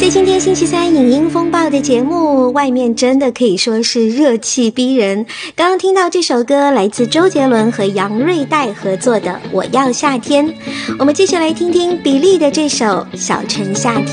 在今天星期三影音风暴的节目，外面真的可以说是热气逼人。刚刚听到这首歌来自周杰伦和杨瑞代合作的《我要夏天》，我们继续来听听比利的这首《小城夏天》。